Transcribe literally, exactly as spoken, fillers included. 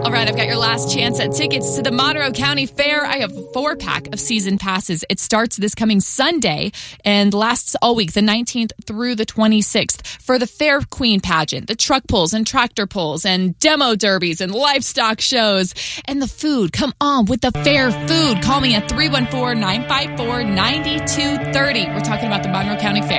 All right, I've got your last chance at tickets to the Monroe County Fair. I have a four-pack of season passes. It starts this coming Sunday and lasts all week, the nineteenth through the twenty-sixth, for the Fair Queen pageant, the truck pulls and tractor pulls and demo derbies and livestock shows. And the food, come on with the fair food. Call me at three one four, nine five four, nine two three zero. We're talking about the Monroe County Fair.